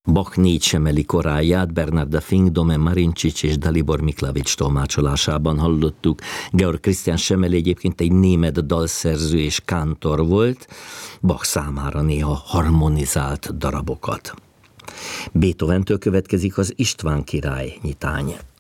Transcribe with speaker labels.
Speaker 1: Bach 4 semeli koráját Bernarda Fink, Domen Marincsics és Dalibor Miklavics tolmácsolásában hallottuk. Georg Christian Semeli egyébként egy német dalszerző és kántor volt, Bach számára néha harmonizált darabokat. Beethoventől következik az István király nyitány.